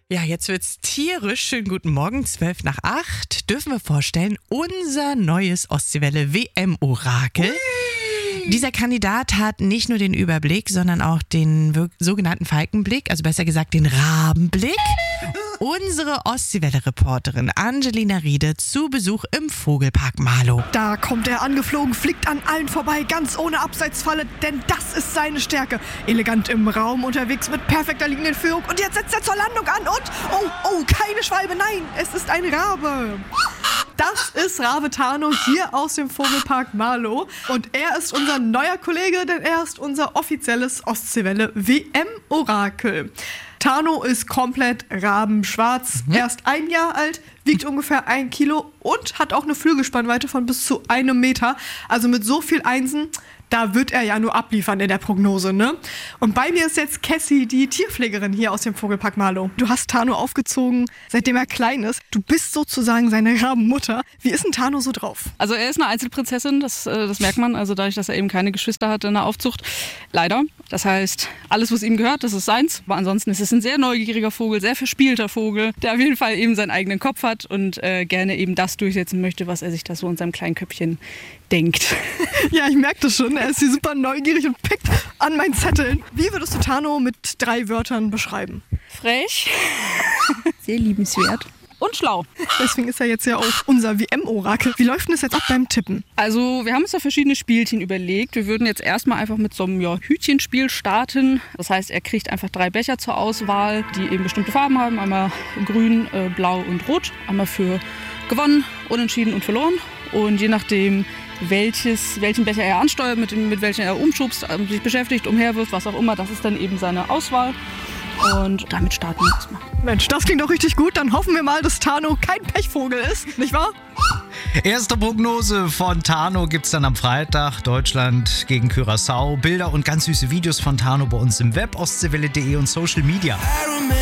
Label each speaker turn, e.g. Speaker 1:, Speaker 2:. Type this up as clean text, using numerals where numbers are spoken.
Speaker 1: Ja, jetzt wird's tierisch. Schönen guten Morgen, 7:55. Dürfen wir vorstellen, unser neues Ostseewelle WM-Orakel. Dieser Kandidat hat nicht nur den Überblick, sondern auch den sogenannten Falkenblick, also besser gesagt den Rabenblick. Unsere Ostseewelle-Reporterin Angelina Riede zu Besuch im Vogelpark Marlow.
Speaker 2: Da kommt er angeflogen, fliegt an allen vorbei, ganz ohne Abseitsfalle, denn das ist seine Stärke. Elegant im Raum unterwegs mit perfekter liegenden Führung und jetzt setzt er zur Landung an und, oh, keine Schwalbe, nein, es ist ein Rabe. Das ist Rabe Tano hier aus dem Vogelpark Marlow und er ist unser neuer Kollege, denn er ist unser offizielles Ostseewelle WM-Orakel. Tano ist komplett rabenschwarz, erst 1 Jahr alt, wiegt ungefähr 1 Kilo und hat auch eine Flügelspannweite von bis zu 1 Meter. Also mit so viel Einsen, da wird er ja nur abliefern in der Prognose, ne? Und bei mir ist jetzt Cassie, die Tierpflegerin hier aus dem Vogelpark Marlow. Du hast Tano aufgezogen, seitdem er klein ist. Du bist sozusagen seine Rabenmutter. Wie ist denn Tano so drauf?
Speaker 3: Also er ist eine Einzelprinzessin, das merkt man. Also dadurch, dass er eben keine Geschwister hat in der Aufzucht. Leider. Das heißt, alles, was ihm gehört, das ist seins. Aber ansonsten ist es ein sehr neugieriger Vogel, sehr verspielter Vogel, der auf jeden Fall eben seinen eigenen Kopf hat und gerne eben das durchsetzen möchte, was er sich da so in seinem kleinen Köpfchen denkt.
Speaker 2: Ja, ich merke das schon. Er ist hier super neugierig und pickt an meinen Zetteln. Wie würdest du Tano mit 3 Wörtern beschreiben?
Speaker 3: Frech, sehr liebenswert und schlau.
Speaker 2: Deswegen ist er jetzt ja auch unser WM-Orakel. Wie läuft denn das jetzt ab beim Tippen?
Speaker 3: Also wir haben uns da verschiedene Spielchen überlegt. Wir würden jetzt erstmal einfach mit so einem Hütchenspiel starten. Das heißt, er kriegt einfach 3 Becher zur Auswahl, die eben bestimmte Farben haben. Einmal grün, blau und rot. Einmal für gewonnen, unentschieden und verloren. Und je nachdem, welchen Becher er ansteuert, mit welchen er umschubst, sich beschäftigt, umherwirft, was auch immer, das ist dann eben seine Auswahl. Und damit starten wir erstmal.
Speaker 2: Mensch, das klingt doch richtig gut. Dann hoffen wir mal, dass Tano kein Pechvogel ist, nicht wahr?
Speaker 4: Erste Prognose von Tano gibt's dann am Freitag. Deutschland gegen Curaçao. Bilder und ganz süße Videos von Tano bei uns im Web, ostseewelle.de und Social Media.